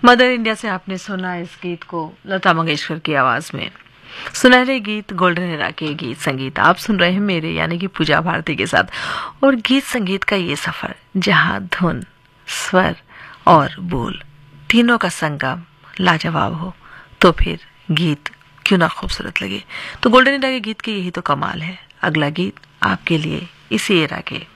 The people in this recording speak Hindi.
मदर इंडिया से आपने सुना इस गीत को लता मंगेशकर की आवाज में। सुनहरे गीत, गोल्डन एरा के गीत संगीत आप सुन रहे हैं मेरे यानी कि पूजा भारती के साथ। और गीत संगीत का ये सफर जहां धुन, स्वर और बोल तीनों का संगम लाजवाब हो तो फिर गीत क्यों ना खूबसूरत लगे। तो गोल्डन एरा के गीत की यही तो कमाल है। अगला गीत आपके लिए इसी एरा के